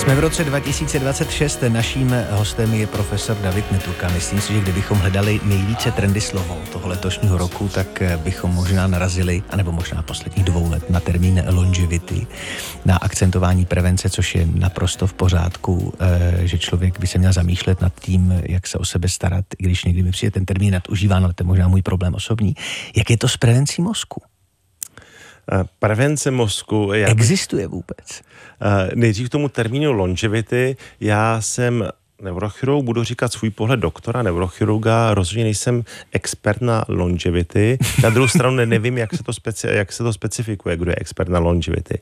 Jsme v roce 2026, naším hostem je profesor David Netulka. Myslím si, že kdybychom hledali nejvíce trendy slovo toho letošního roku, tak bychom možná narazili, anebo možná posledních 2 let, na termín longevity, na akcentování prevence, což je naprosto v pořádku, že člověk by se měl zamýšlet nad tím, jak se o sebe starat, i když někdy mi přijde ten termín nadužíván, ale to je možná můj problém osobní. Jak je to s prevencí mozku? Prevence mozku... Existuje vůbec? Nejdřív k tomu termínu longevity. Já jsem neurochirurg, budu říkat svůj pohled doktora neurochirurga, rozhodně nejsem expert na longevity. Na druhou stranu nevím, jak se to specifikuje, kdo je expert na longevity.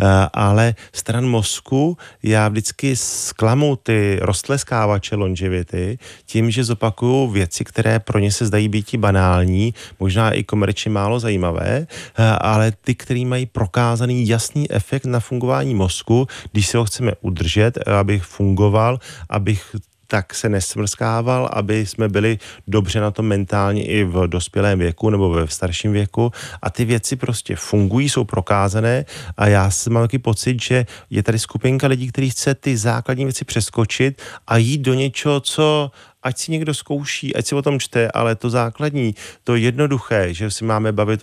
Ale stran mozku já vždycky zklamu ty roztleskávače longevity tím, že zopakuju věci, které pro ně se zdají být banální, možná i komerčně málo zajímavé, ale ty, které mají prokázaný jasný efekt na fungování mozku, když si ho chceme udržet, abych fungoval, abych tak se nesmrskával, aby jsme byli dobře na tom mentálně i v dospělém věku nebo ve starším věku. A ty věci prostě fungují, jsou prokázané a já mám taky pocit, že je tady skupinka lidí, kteří chce ty základní věci přeskočit a jít do něčeho, co ať si někdo zkouší, ať si o tom čte, ale to základní, to jednoduché, že si máme bavit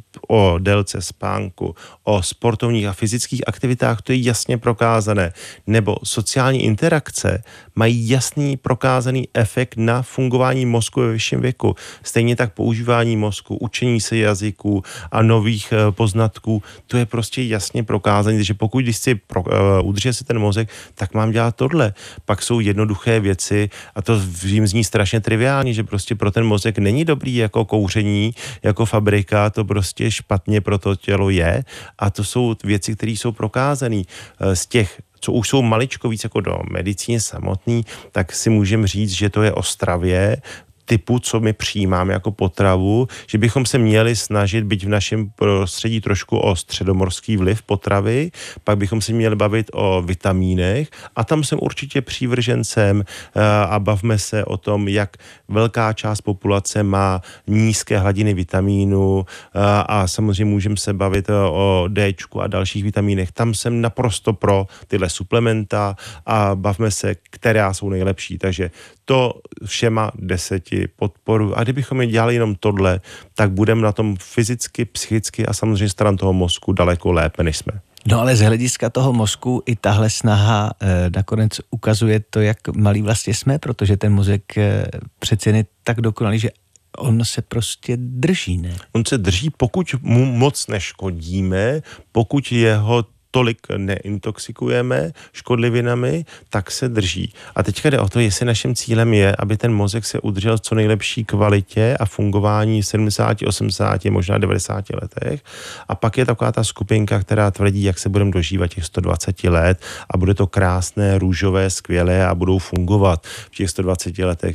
o délce spánku, o sportovních a fyzických aktivitách, to je jasně prokázané. Nebo sociální interakce mají jasný prokázaný efekt na fungování mozku ve vyšším věku. Stejně tak používání mozku, učení se jazyků a nových poznatků, to je prostě jasně prokázané, že pokud když si udržet si ten mozek, tak mám dělat tohle. Pak jsou jednoduché věci a to jim zní strašně triviální, že prostě pro ten mozek není dobrý jako kouření, jako fabrika, to prostě špatně pro to tělo je a to jsou věci, které jsou prokázané. Z těch, co už jsou maličko víc jako do medicíny samotný, tak si můžeme říct, že to je o stravě, typu, co my přijímáme jako potravu, že bychom se měli snažit být v našem prostředí trošku o středomorský vliv potravy, pak bychom se měli bavit o vitamínech a tam jsem určitě přívržencem a bavme se o tom, jak velká část populace má nízké hladiny vitamínu a samozřejmě můžeme se bavit o Dčku a dalších vitamínech. Tam jsem naprosto pro tyhle suplementa a bavme se, která jsou nejlepší. Takže to všema 10 podporu. A kdybychom je dělali jenom tohle, tak budeme na tom fyzicky, psychicky a samozřejmě stran toho mozku daleko lépe, než jsme. No ale z hlediska toho mozku i tahle snaha nakonec ukazuje to, jak malý vlastně jsme, protože ten mozek přece je tak dokonalý, že on se prostě drží, ne? On se drží, pokud mu moc neškodíme, pokud jeho tolik neintoxikujeme škodlivinami, tak se drží. A teďka jde o to, jestli naším cílem je, aby ten mozek se udržel v co nejlepší kvalitě a fungování v 70, 80, možná 90 letech. A pak je taková ta skupinka, která tvrdí, jak se budeme dožívat těch 120 let a bude to krásné, růžové, skvělé a budou fungovat v těch 120 letech.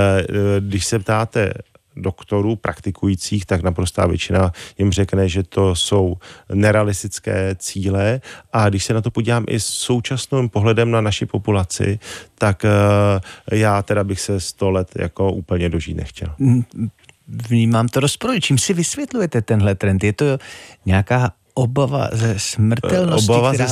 Když se ptáte doktorů praktikujících, tak naprostá většina jim řekne, že to jsou nerealistické cíle a když se na to podívám i s současným pohledem na naši populaci, tak já teda bych se 100 let jako úplně dožít nechtěl. Vnímám to rozporu. Čím si vysvětlujete tenhle trend? Je to nějaká obava ze smrtelnosti? Obava ze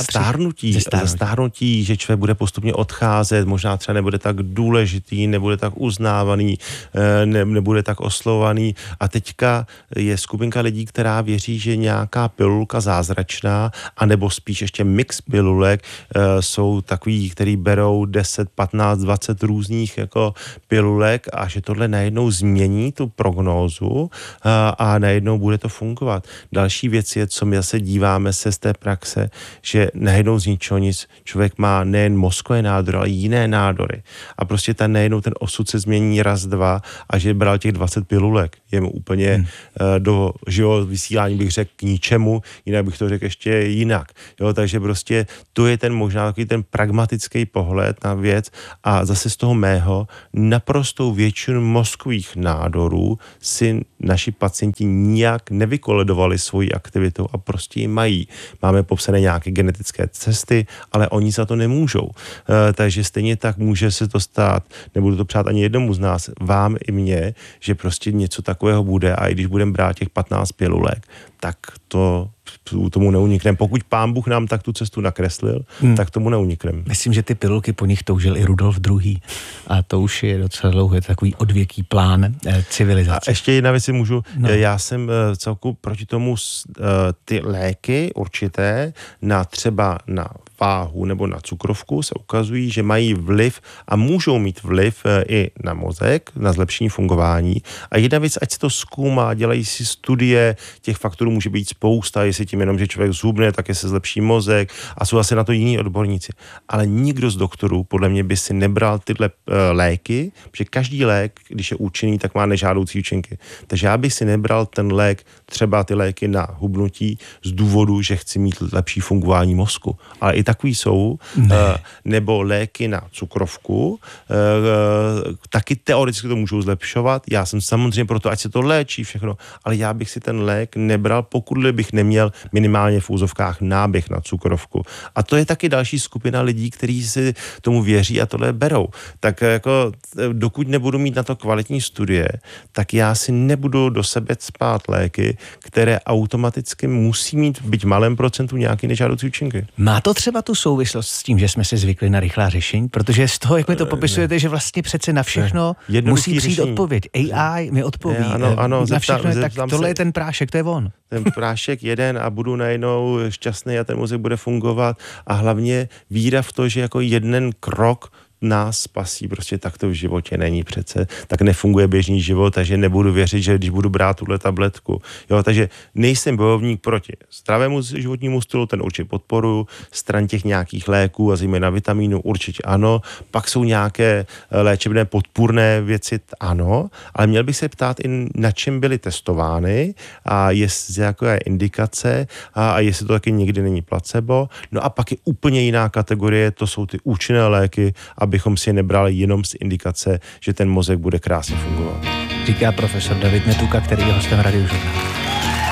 stárnutí, že člověk bude postupně odcházet, možná třeba nebude tak důležitý, nebude tak uznávaný, nebude tak oslovovaný. A teďka je skupinka lidí, která věří, že nějaká pilulka zázračná, anebo spíš ještě mix pilulek, jsou takový, který berou 10, 15, 20 různých jako pilulek a že tohle najednou změní tu prognózu a najednou bude to fungovat. Další věc je, co my zase díváme se z té praxe, že najednou z ničeho nic člověk má nejen mozkové nádory, ale jiné nádory. A prostě najednou ten osud se změní raz, dva a že bral těch 20 pilulek. Je mu úplně do živou vysílání bych řekl k ničemu, jinak bych to řekl ještě jinak. Jo, takže prostě to je ten možná takový ten pragmatický pohled na věc a zase z toho mého naprostou většinu mozkových nádorů si naši pacienti nijak nevykoledovali svoji aktivitou a prostě ji mají. Máme popsané nějaké genetické cesty, ale oni za to nemůžou. Takže stejně tak může se to stát, nebudu to přát ani jednomu z nás, vám i mně, že prostě něco takového bude a i když budeme brát těch 15 pilulek, tak to tomu neunikneme. Pokud Pán Bůh nám tak tu cestu nakreslil, tak tomu neunikneme. Myslím, že ty pilulky po nich toužil i Rudolf II. A to už je docela dlouhý takový odvěký plán civilizace. A ještě jedna věc si můžu, já jsem celku proti tomu ty léky určité třeba na váhu nebo na cukrovku se ukazují, že mají vliv a můžou mít vliv i na mozek, na zlepšení fungování. A jedna věc, ať se to zkoumá, dělají si studie, těch faktorů může být spousta, jestli tím jenom, že člověk zhubne, tak se zlepší mozek a jsou asi na to jiní odborníci. Ale nikdo z doktorů podle mě by si nebral tyhle léky, protože každý lék, když je účinný, tak má nežádoucí účinky. Takže já bych si nebral ten lék, třeba ty léky na hubnutí z důvodu, že chci mít lepší fungování mozku. Ale i takový jsou, nebo léky na cukrovku, taky teoreticky to můžou zlepšovat. Já jsem samozřejmě proto, ať se to léčí všechno, ale já bych si ten lék nebral, pokud bych neměl minimálně v úzovkách náběh na cukrovku. A to je taky další skupina lidí, kteří si tomu věří a tohle berou. Tak jako dokud nebudu mít na to kvalitní studie, tak já si nebudu do sebe cpát léky, které automaticky musí mít byť v malém procentu nějaký nežádoucí účinky. Má to třeba tu souvislost s tím, že jsme si zvykli na rychlá řešení? Protože z toho, jak mi to popisujete, že vlastně přece na všechno musí přijít řešení. Odpověď. AI mi odpoví. Ano, na všechno tak tohle je ten prášek, to je on. Ten prášek jeden a budu najednou šťastný a ten mozek bude fungovat a hlavně víra v to, že jako jeden krok nás spasí, prostě tak to v životě není přece, tak nefunguje běžný život, takže nebudu věřit, že když budu brát tuhle tabletku. Jo, takže nejsem bojovník proti zdravému životnímu stylu, ten určitě podporuju, stran těch nějakých léků a zejména vitamínů určitě ano, pak jsou nějaké léčebné podpůrné věci, ano, ale měl bych se ptát i na čem byly testovány a jestli jaká je indikace a jestli to taky někdy není placebo. No a pak je úplně jiná kategorie, to jsou ty účinné léky, abychom si je nebrali jenom z indikace, že ten mozek bude krásně fungovat. Říká profesor David Netuka, který je hostem Radiožurnálu.